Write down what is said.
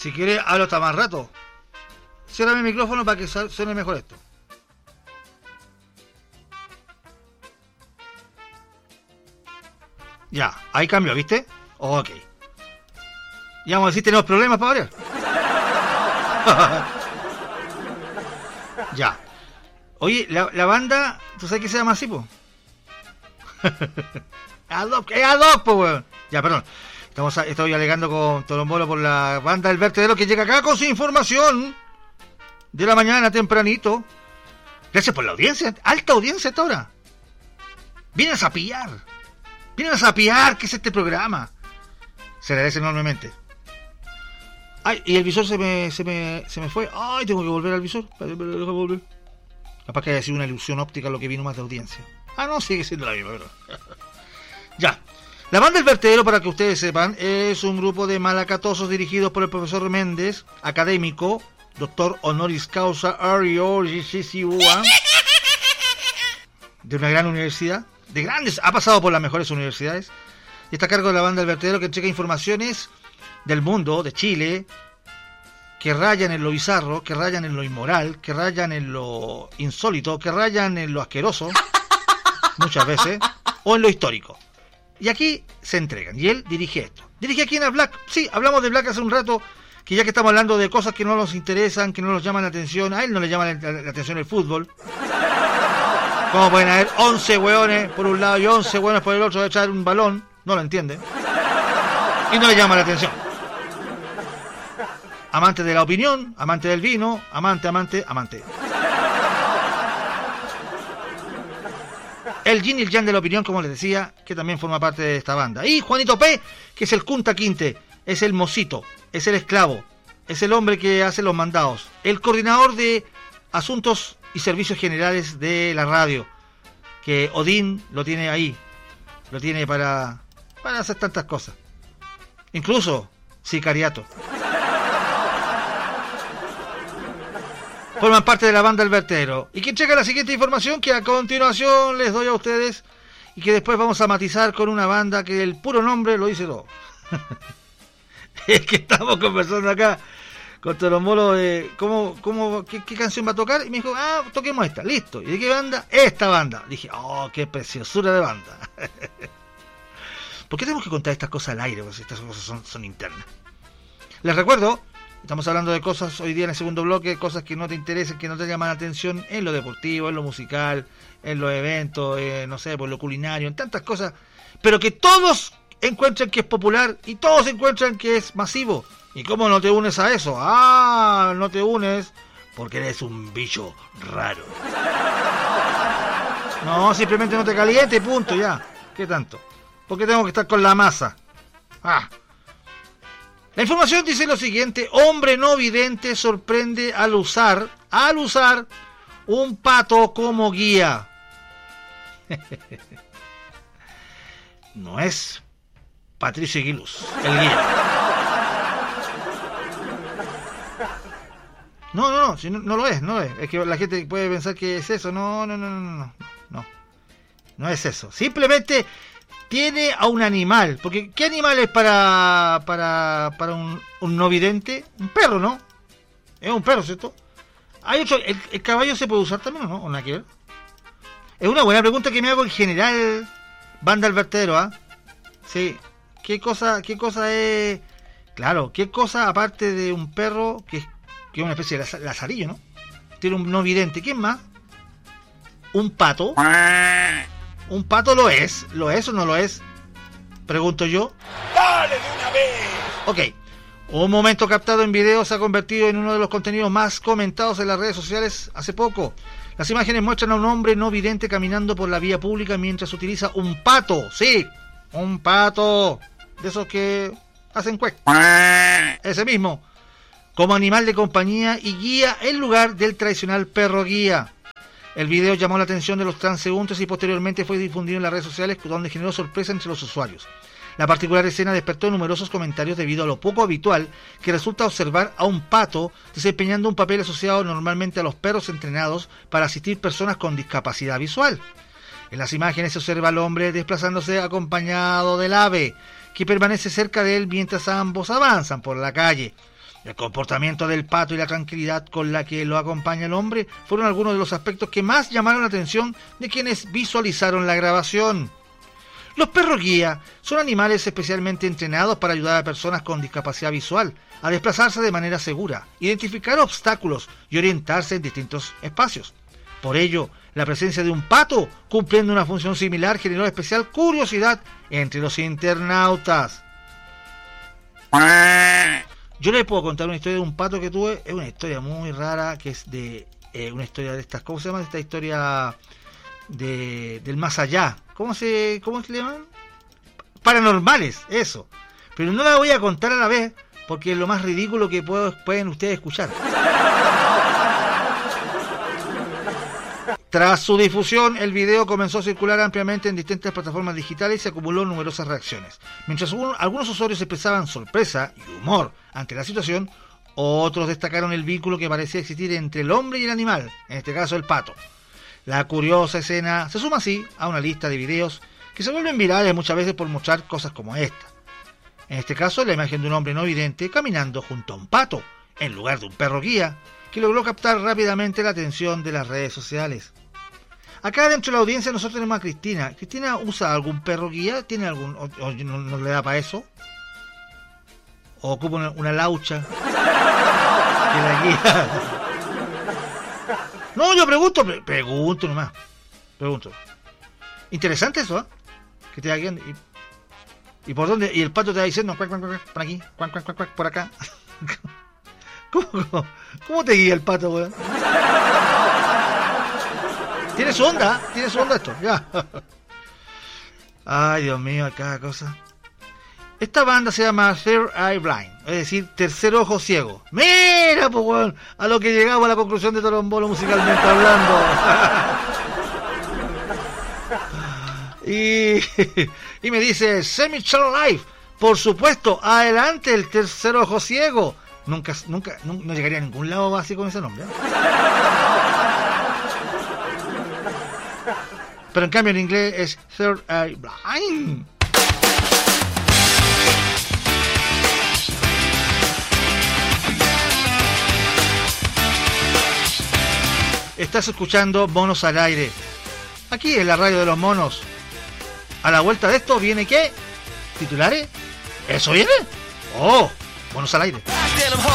Si quiere, hablo hasta más rato. Cierra mi micrófono para que suene mejor esto. Ya, ahí cambió, ¿viste? Ok. Ya vamos a decir, tenemos problemas para variar. Ya. Oye, la banda, ¿tú sabes qué se llama así, po? Es Adopt, po, weón. Ya, perdón. Estoy alegando con Tolombolo por la banda del vertedero que llega acá con su información de la mañana tempranito. Gracias por la audiencia, alta audiencia hasta ahora. Vienen a sapear, ¿qué es este programa? Se agradece enormemente. Ay, y el visor se me fue. Ay, tengo que volver al visor. Déjame volver. Capaz que haya sido una ilusión óptica lo que vino más de audiencia. Ah, no, sigue siendo la misma, ¿verdad? Ya. La banda del vertedero, para que ustedes sepan, es un grupo de malacatosos dirigidos por el profesor Méndez, académico, doctor honoris causa de una gran universidad, de grandes, ha pasado por las mejores universidades, y está a cargo de la banda del vertedero, que entrega informaciones del mundo, de Chile, que rayan en lo bizarro, que rayan en lo inmoral, que rayan en lo insólito, que rayan en lo asqueroso, muchas veces, o en lo histórico. Y aquí se entregan, y él dirige esto. ¿Dirige aquí en Black? Sí, hablamos de Black hace un rato, que ya que estamos hablando de cosas que no nos interesan, que no nos llaman la atención, a él no le llama la atención el fútbol. ¿Cómo pueden haber 11 hueones por un lado y 11 hueones por el otro de echar un balón? No lo entiende. Y no le llama la atención. Amante de la opinión, amante del vino, amante. El yin y el yang de la opinión, como les decía, que también forma parte de esta banda. Y Juanito P., que es el Kunta Quinte, es el mocito, es el esclavo, es el hombre que hace los mandados, el coordinador de asuntos y servicios generales de la radio, que Odín lo tiene ahí, lo tiene para hacer tantas cosas, incluso sicariato. Forman parte de la banda El Vertedero. Y que checa la siguiente información que a continuación les doy a ustedes y que después vamos a matizar con una banda que el puro nombre lo dice todo. Es que estamos conversando acá con Tolombolo de qué canción va a tocar, y me dijo, toquemos esta, listo. ¿Y de qué banda? Esta banda. Dije, qué preciosura de banda. ¿Por qué tenemos que contar estas cosas al aire? Porque estas cosas son internas. Les recuerdo, estamos hablando de cosas hoy día en el segundo bloque, cosas que no te interesen, que no te llaman la atención en lo deportivo, en lo musical, en los eventos, no sé, por lo culinario, en tantas cosas, pero que todos encuentran que es popular y todos encuentran que es masivo. ¿Y cómo no te unes a eso? No te unes porque eres un bicho raro. No, simplemente no te calientes, punto, ya. ¿Qué tanto? ¿Por qué tengo que estar con la masa? La información dice lo siguiente: hombre no vidente sorprende al usar un pato como guía. No es Patricio Aguiluz, el guía. No, si no lo es. Es que la gente puede pensar que es eso. No es eso. Simplemente tiene a un animal. Porque ¿qué animal es para un no vidente? Un perro, ¿no? Es un perro, ¿cierto? Hay otro. ¿El caballo se puede usar también o no? ¿O nada que ver? Es una buena pregunta que me hago en general, banda El Vertedero, Sí. ¿Qué cosa es? Claro, ¿qué cosa aparte de un perro que es una especie de lazarillo, ¿no? Tiene un no vidente. ¿Quién más? ¿Un pato? ¿Un pato lo es? ¿Lo es o no lo es? Pregunto yo. ¡Dale de una vez! Ok. Un momento captado en video se ha convertido en uno de los contenidos más comentados en las redes sociales hace poco. Las imágenes muestran a un hombre no vidente caminando por la vía pública mientras utiliza un pato. Sí, un pato. De esos que hacen cuec. Ese mismo. Como animal de compañía y guía en lugar del tradicional perro guía. El video llamó la atención de los transeúntes y posteriormente fue difundido en las redes sociales, donde generó sorpresa entre los usuarios. La particular escena despertó numerosos comentarios debido a lo poco habitual que resulta observar a un pato desempeñando un papel asociado normalmente a los perros entrenados para asistir personas con discapacidad visual. En las imágenes se observa al hombre desplazándose acompañado del ave, que permanece cerca de él mientras ambos avanzan por la calle. El comportamiento del pato y la tranquilidad con la que lo acompaña el hombre fueron algunos de los aspectos que más llamaron la atención de quienes visualizaron la grabación. Los perros guía son animales especialmente entrenados para ayudar a personas con discapacidad visual a desplazarse de manera segura, identificar obstáculos y orientarse en distintos espacios. Por ello, la presencia de un pato cumpliendo una función similar generó especial curiosidad entre los internautas. Yo les puedo contar una historia de un pato que tuve. Es una historia muy rara, que es de una historia de estas, ¿cómo se llama? Esta historia del más allá. ¿Cómo se le llaman? Paranormales, eso. Pero no la voy a contar a la vez, porque es lo más ridículo que pueden ustedes escuchar. Tras su difusión, el video comenzó a circular ampliamente en distintas plataformas digitales y se acumuló numerosas reacciones. Mientras algunos usuarios expresaban sorpresa y humor ante la situación, otros destacaron el vínculo que parecía existir entre el hombre y el animal, en este caso el pato. La curiosa escena se suma así a una lista de videos que se vuelven virales muchas veces por mostrar cosas como esta. En este caso, la imagen de un hombre no vidente caminando junto a un pato, en lugar de un perro guía, que logró captar rápidamente la atención de las redes sociales. Acá dentro de la audiencia nosotros tenemos a Cristina. ¿Cristina usa algún perro guía? ¿Tiene algún o no le da para eso? ¿O ocupa una laucha que la guía? No, yo pregunto nomás. Pregunto. Interesante eso, ¿eh? Que te va guiando. ¿Y por dónde? Y el pato te va diciendo, cuac, cuac, cuac, por aquí, cuac, cuac, cuac, cuac, por acá. ¿Cómo te guía el pato, weón? Tiene su onda esto, ya. Ay, Dios mío, cada cosa. Esta banda se llama Third Eye Blind, es decir, tercer ojo ciego. Mira, pues, weón, a lo que llegamos a la conclusión de Torombolo musicalmente hablando. y me dice, Semi-Channel Life, por supuesto, adelante el tercer ojo ciego. Nunca, no llegaría a ningún lado así con ese nombre, ¿eh? Pero en cambio en inglés es Third Eye Blind. Estás escuchando Monos al Aire. Aquí en la radio de los monos. A la vuelta de esto viene ¿qué? ¿Titulares? ¿Eso viene? ¡Oh! Monos al Aire.